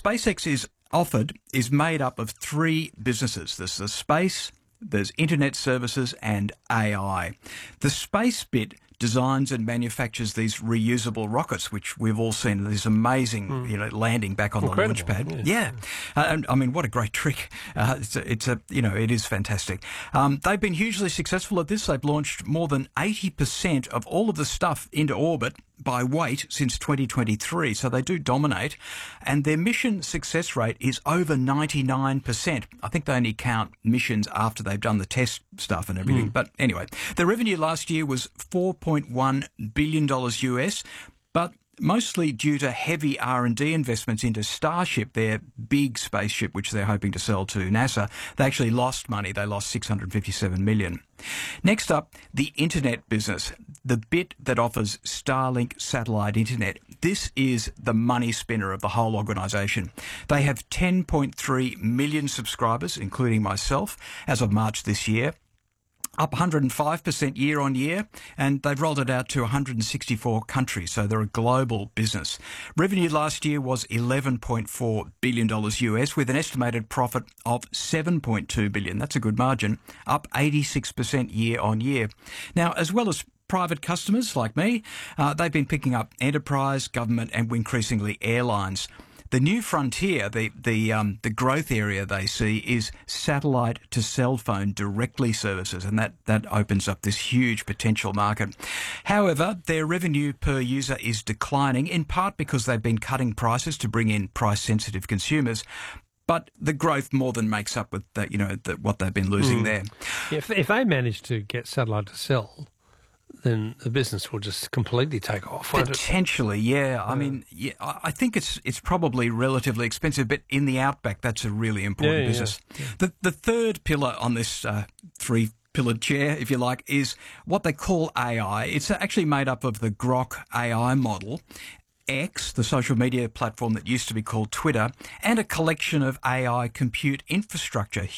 SpaceX is made up of three businesses. There's the space, there's internet services and AI. The space bit designs and manufactures these reusable rockets, which we've all seen, this amazing, landing back on the launch pad. Yeah. I mean, what a great trick. It is fantastic. They've been hugely successful at this. They've launched more than 80% of all of the stuff into orbit by weight since 2023. So they do dominate. And their mission success rate is over 99%. I think they only count missions after they've done the test stuff and everything. But anyway, the revenue last year was $4.1 billion US, but mostly due to heavy R&D investments into Starship, their big spaceship, which they're hoping to sell to NASA. They actually lost money. They lost $657 million. Next up, the internet business, the bit that offers Starlink satellite internet. This is the money spinner of the whole organisation. They have 10.3 million subscribers, including myself, as of March this year. Up 105% year on year, and they've rolled it out to 164 countries, so they're a global business. Revenue last year was $11.4 billion US, with an estimated profit of $7.2 billion. That's a good margin, up 86% year on year. Now, as well as private customers like me, they've been picking up enterprise, government, and increasingly airlines. The new frontier, the growth area they see is satellite to cell phone directly services, and that opens up this huge potential market. However, their revenue per user is declining, in part because they've been cutting prices to bring in price-sensitive consumers. But the growth more than makes up with that, what they've been losing there. If they manage to get satellite to cell, then the business will just completely take off. Potentially, yeah. I mean, I think it's probably relatively expensive, but in the outback, that's a really important business. Yeah. The third pillar on this three-pillared chair, if you like, is what they call AI. It's actually made up of the Grok AI model, X, the social media platform that used to be called Twitter, and a collection of AI compute infrastructure,